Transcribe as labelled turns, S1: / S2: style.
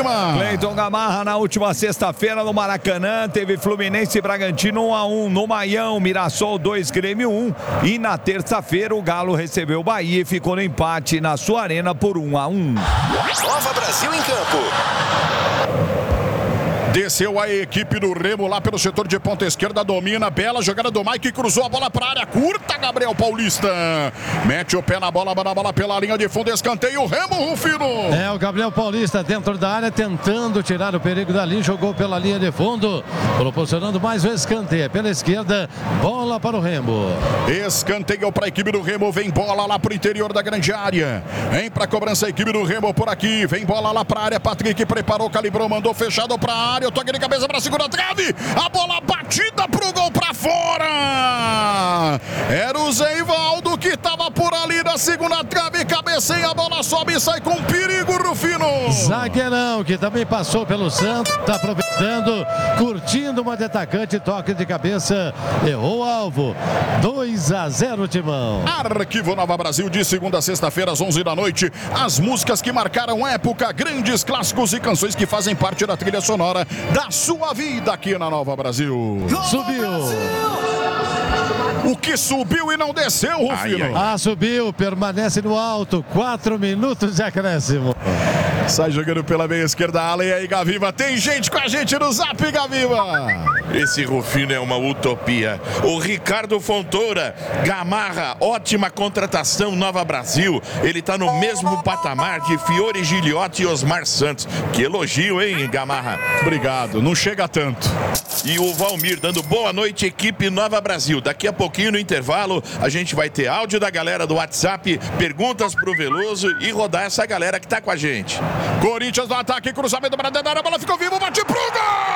S1: Lima.
S2: Cleiton Gamarra, na última sexta-feira no Maracanã, teve Fluminense e Bragantino 1-1. No Maião, Mirassol 2, Grêmio 1. E na terça-feira, o Galo recebeu o Bahia e ficou no empate na sua arena por 1-1.
S3: Nova Brasil em campo.
S1: Desceu a equipe do Remo lá pelo setor de ponta esquerda, domina, bela jogada do Mike, cruzou a bola para a área curta, Gabriel Paulista. Mete o pé na bola pela linha de fundo, escanteio, Remo, Rufino.
S4: É, o Gabriel Paulista dentro da área, tentando tirar o perigo dali, jogou pela linha de fundo, proporcionando mais um escanteio. Pela esquerda, bola para o Remo.
S1: Escanteio para a equipe do Remo, vem bola lá para o interior da grande área. Vem para a cobrança a equipe do Remo por aqui, vem bola lá para a área, Patrick preparou, calibrou, mandou fechado para a área. Eu toque de cabeça para a segunda trave. A bola batida pro gol para fora. Era o Zeivaldo que estava por ali na segunda trave. Cabeceia, a bola sobe e sai com perigo, Rufino.
S4: Zagueirão que também passou pelo Santos. Está aproveitando, curtindo uma de atacante. Toque de cabeça. Errou o alvo. 2-0, Timão.
S1: Arquivo Nova Brasil de segunda a sexta-feira às 11 da noite. As músicas que marcaram época, grandes clássicos e canções que fazem parte da trilha sonora da sua vida aqui na Nova Brasil.
S4: Subiu.
S1: O que subiu e não desceu, Rufino?
S4: Subiu, permanece no alto. 4 minutos de acréscimo.
S1: Sai jogando pela meia esquerda, Alan. E aí, Gaviva, tem gente com a gente no Zap, Gaviva.
S5: Esse Rufino é uma utopia. O Ricardo Fontoura, Gamarra, ótima contratação, Nova Brasil. Ele tá no mesmo patamar de Fiore Giliotti e Osmar Santos. Que elogio, hein, Gamarra?
S1: Obrigado, não chega tanto.
S5: E o Valmir dando boa noite, equipe Nova Brasil. Daqui a pouquinho, no intervalo, a gente vai ter áudio da galera do WhatsApp, perguntas pro Veloso e rodar essa galera que tá com a gente.
S1: Corinthians no ataque, cruzamento para dentro da área, a bola ficou viva, bate pro gol!